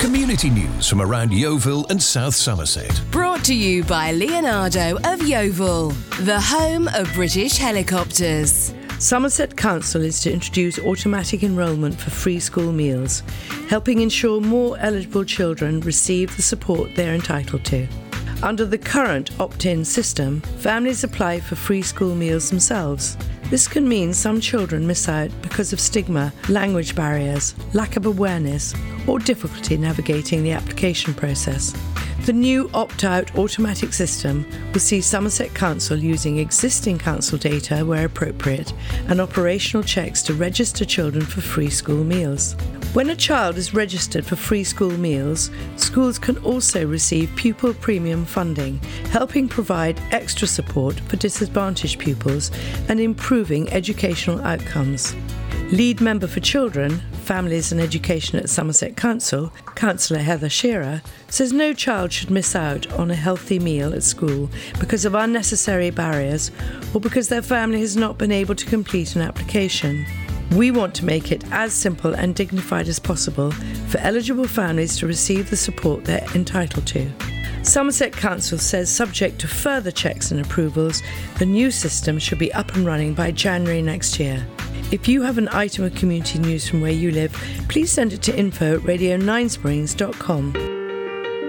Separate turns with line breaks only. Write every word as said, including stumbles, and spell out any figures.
Community news from around Yeovil and South Somerset.
Brought to you by Leonardo of Yeovil, the home of British helicopters.
Somerset Council is to introduce automatic enrolment for free school meals, helping ensure more eligible children receive the support they're entitled to. Under the current opt-in system, families apply for free school meals themselves. This can mean some children miss out because of stigma, language barriers, lack of awareness, or difficulty navigating the application process. The new opt-out automatic system will see Somerset Council using existing council data where appropriate and operational checks to register children for free school meals. When a child is registered for free school meals, schools can also receive pupil premium funding, helping provide extra support for disadvantaged pupils and improving educational outcomes. Lead Member for Children, Families and Education at Somerset Council, Councillor Heather Shearer, says no child should miss out on a healthy meal at school because of unnecessary barriers or because their family has not been able to complete an application. We want to make it as simple and dignified as possible for eligible families to receive the support they're entitled to. Somerset Council says, subject to further checks and approvals, the new system should be up and running by January next year. If you have an item of community news from where you live, please send it to info at radio nine springs dot com.